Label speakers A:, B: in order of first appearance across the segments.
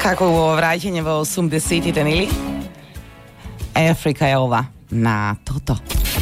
A: Како го враќање во 80-тите, нели? Африка е ова на Тото.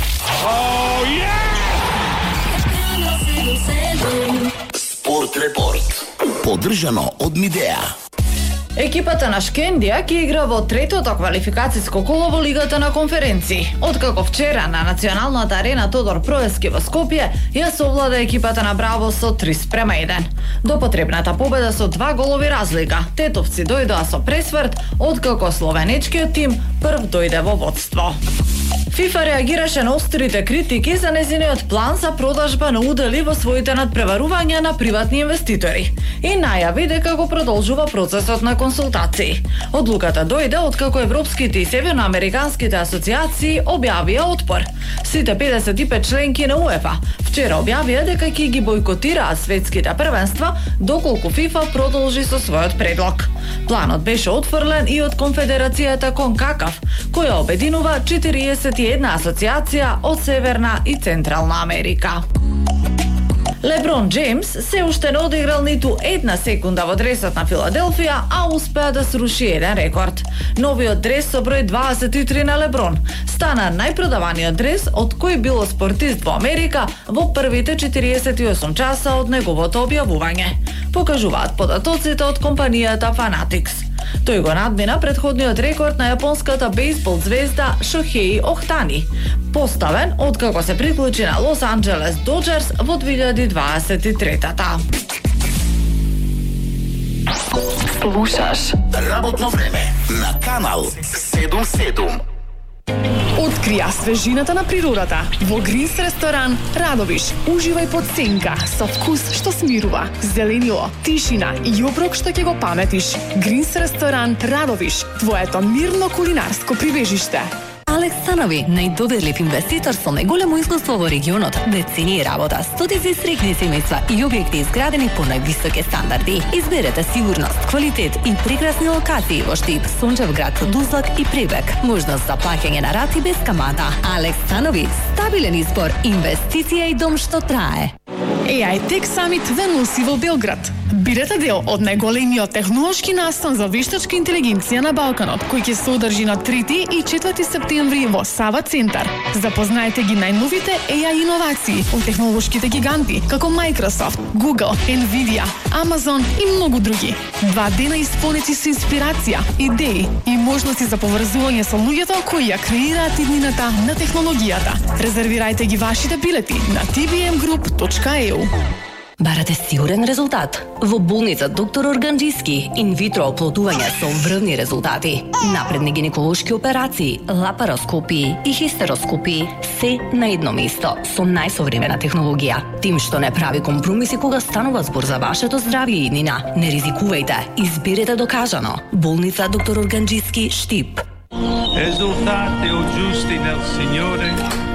B: Спорт репорт. Поддржано од Мидеа.
C: Екипата на Шкендија ќе игра во третото квалификацијско коло во Лигата на конференции. Откако вчера на националната арена Тодор Проески во Скопје ја совлада екипата на Браво со 3:1. До потребната победа со 2 голови разлика, тетовци дојдоа со пресврт, откако словенечкиот тим прв дојде во водство. ФИФА реагираше на острите критики за нејзиниот план за продажба на удели во своите надпреварувања на приватни инвеститори и најави дека го продолжува процесот на консултации. Одлуката дојде откако европските и северноамериканските асоциации објавија отпор. Сите 55 членки на УЕФА вчера објавија дека ќе ги бойкотираат светските првенства доколку ФИФА продолжи со својот предлог. Планот беше отфрлен и од Конфедерацијата КОНКАКАФ, која обединува 41 асоциација од Северна и Централна Америка. Леброн Джеймс се уште не одиграл ниту една секунда во дресот на Филаделфија, а успеа да сруши еден рекорд. Новиот дрес со број 23 на Леброн стана најпродаваниот дрес од кој било спортист во Америка во првите 48 часа од неговото објавување, покажуваат податоците од компанијата Fanatics. Тој го надмина претходниот рекорд на јапонската бейсбол звезда Шохеи Охтани, поставен откако се приклучи на Лос Анџелес Доџерс во 2023-та.
B: Слушаш Работно време на Канал 77.
D: Открија свежината на природата во Гринс ресторан Радовиш. Уживај под сенка со вкус што смирува, зеленило, тишина и оброк што ќе го паметиш. Гринс ресторан Радовиш, твоето мирно кулинарско прибежиште.
E: Алекс Станови, најдоверлив инвеститор со најголемо искуство во регионот, децении работа, стотици среќни семејства и објекти изградени по највисоки стандарди. Изберете сигурност, квалитет и прекрасни локации во Штип, Сончевград, Дузлак и Пребек. Можност за плаќање на рати без камата. Алекс Станови, стабилен избор, инвестиција и дом што трае.
D: AI Tech Summit Венуси во Белград. Бидете дел од најголемиот технолошки настан за вештачка интелигенција на Балканот, кој ќе се одржи на 3 и 4 септември во Сава центар. Запознаете ги најновите AI иновации од технолошките гиганти како Microsoft, Google, Nvidia, Amazon и многу други. 2 дена исполнети со инспирација, идеи и можности за поврзување со луѓето кои ја креираат иднината на технологијата. Резервирајте ги вашите билети на tbmgroup.eu.
E: Барате сигурен резултат? Во болница Доктор Органџиски инвитро оплодување со врвни резултати, напредни гинеколошки операции, лапароскопии и хистероскопии, се на едно место со најсовремена технологија. Тим што не прави компромиси кога станува збор за вашето здравје и иднина. Не ризикувајте, изберете докажано. Болница Доктор Органџиски, Штип.
F: Esultate o giusti nel Signore